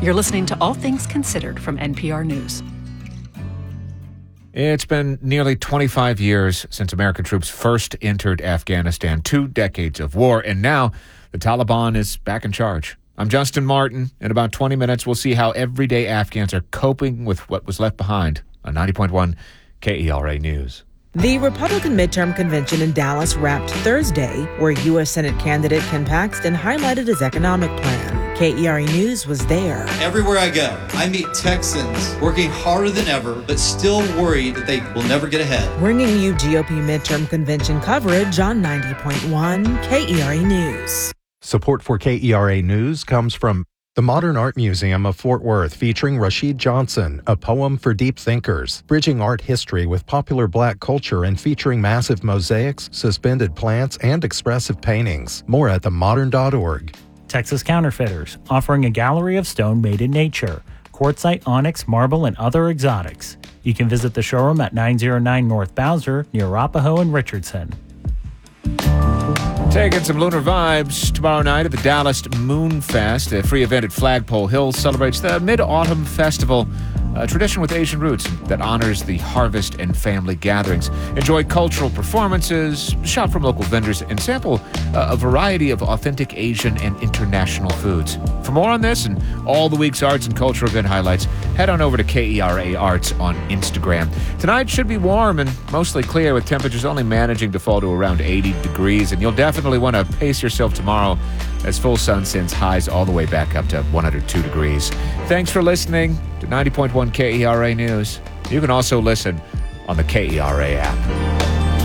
You're listening to All Things Considered from NPR News. It's been nearly 25 years since American troops first entered Afghanistan, 2 decades of war, and now the Taliban is back in charge. I'm Justin Martin. In about 20 minutes, we'll see how everyday Afghans are coping with what was left behind on 90.1 KERA News. The Republican midterm convention in Dallas wrapped Thursday, where U.S. Senate candidate Ken Paxton highlighted his economic plan. KERA News was there. Everywhere I go, I meet Texans working harder than ever, but still worried that they will never get ahead. Bringing you GOP midterm convention coverage on 90.1 KERA News. Support for KERA News comes from the Modern Art Museum of Fort Worth, featuring Rashid Johnson, A Poem for Deep Thinkers, bridging art history with popular Black culture and featuring massive mosaics, suspended plants, and expressive paintings. More at themodern.org. Texas Counterfeiters, offering a gallery of stone made in nature, quartzite, onyx, marble, and other exotics. You can visit the showroom at 909 North Bowser near Arapahoe and Richardson. Taking some lunar vibes tomorrow night at the Dallas Moon Fest. A free event at Flagpole Hill celebrates the Mid-Autumn Festival, a tradition with Asian roots that honors the harvest and family gatherings. Enjoy cultural performances, shop from local vendors, and sample a variety of authentic Asian and international foods. For more on this and all the week's arts and cultural event highlights, head on over to KERA Arts on Instagram. Tonight should be warm and mostly clear, with temperatures only managing to fall to around 80 degrees, and you'll definitely want to pace yourself tomorrow as full sun sends highs all the way back up to 102 degrees. Thanks for listening to 90.1 KERA News. You can also listen on the KERA app.